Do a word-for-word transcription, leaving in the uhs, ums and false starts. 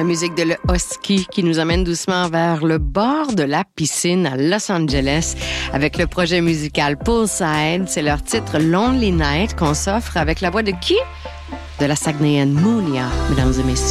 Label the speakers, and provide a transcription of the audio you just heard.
Speaker 1: La musique de Le Husky qui nous amène doucement vers le bord de la piscine à Los Angeles avec le projet musical Poolside. C'est leur titre Lonely Night qu'on s'offre avec la voix de qui? De la Saguenayenne Mounia, mesdames et messieurs.